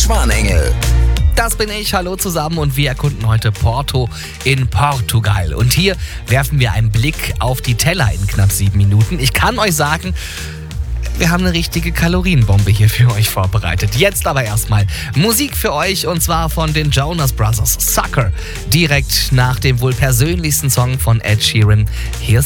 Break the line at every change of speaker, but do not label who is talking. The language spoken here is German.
Schwanengel.
Das bin ich, hallo zusammen und wir erkunden heute Porto in Portugal. Und hier werfen wir einen Blick auf die Teller in knapp 7 Minuten. Ich kann euch sagen, wir haben eine richtige Kalorienbombe hier für euch vorbereitet. Jetzt aber erstmal Musik für euch und zwar von den Jonas Brothers, Sucker. Direkt nach dem wohl persönlichsten Song von Ed Sheeran. Hier ist